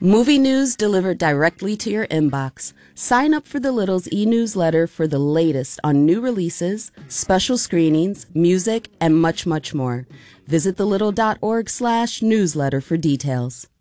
Movie news delivered directly to your inbox. Sign up for The Little's e-newsletter for the latest on new releases, special screenings, music, and much, much more. Visit thelittle.org/newsletter for details.